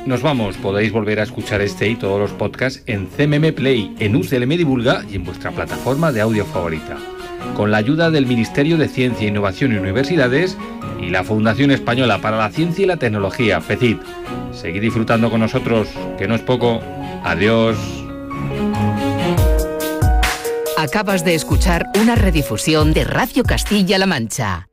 Nos vamos. Podéis volver a escuchar este y todos los podcasts en CMM Play, en UCLM Divulga y en vuestra plataforma de audio favorita. Con la ayuda del Ministerio de Ciencia, Innovación y Universidades y la Fundación Española para la Ciencia y la Tecnología, FECIT. Seguid disfrutando con nosotros, que no es poco. Adiós. Acabas de escuchar una redifusión de Radio Castilla-La Mancha.